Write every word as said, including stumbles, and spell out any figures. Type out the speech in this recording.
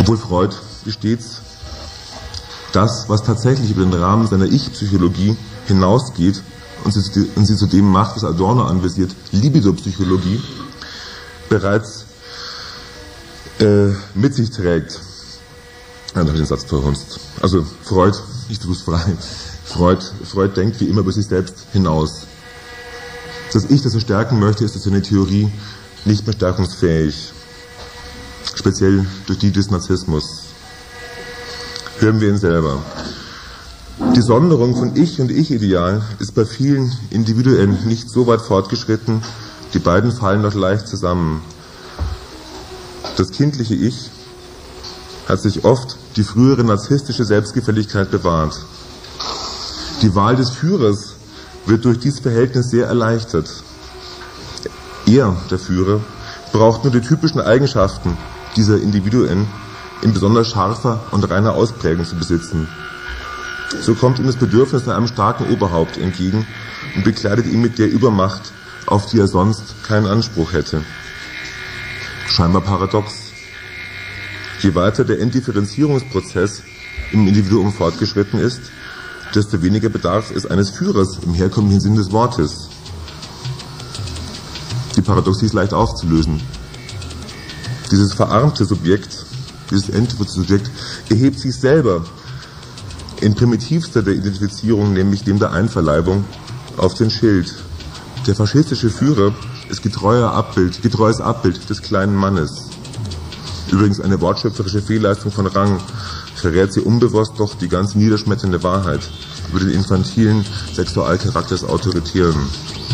Obwohl Freud stets das, was tatsächlich über den Rahmen seiner Ich-Psychologie hinausgeht und sie, und sie zu dem macht, was Adorno anvisiert, Libido-Psychologie, bereits äh, mit sich trägt. Ja, da habe ich den Satz verhunzt. Also Freud, ich tue es frei, Freud, Freud denkt wie immer über sich selbst hinaus. Das Ich, das er stärken möchte, ist durch seine Theorie nicht mehr stärkungsfähig. Speziell durch die des Narzissmus. Hören wir ihn selber. Die Sonderung von Ich und Ich-Ideal ist bei vielen Individuen nicht so weit fortgeschritten, die beiden fallen noch leicht zusammen. Das kindliche Ich hat sich oft die frühere narzisstische Selbstgefälligkeit bewahrt. Die Wahl des Führers wird durch dieses Verhältnis sehr erleichtert. Er, der Führer, braucht nur die typischen Eigenschaften dieser Individuen in besonders scharfer und reiner Ausprägung zu besitzen. So kommt ihm das Bedürfnis nach einem starken Oberhaupt entgegen und bekleidet ihn mit der Übermacht, auf die er sonst keinen Anspruch hätte. Scheinbar paradox. Je weiter der Entdifferenzierungsprozess im Individuum fortgeschritten ist, desto weniger bedarf es eines Führers im herkömmlichen Sinn des Wortes. Die Paradoxie ist leicht aufzulösen. Dieses verarmte Subjekt, dieses entwürdigte Subjekt, erhebt sich selber in primitivster der Identifizierung, nämlich dem der Einverleibung, auf den Schild. Der faschistische Führer ist getreuer Abbild, getreues Abbild des kleinen Mannes. Übrigens eine wortschöpferische Fehlleistung von Rang, verrät sie unbewusst doch die ganz niederschmetternde Wahrheit über den infantilen Sexualcharakter des Autoritären.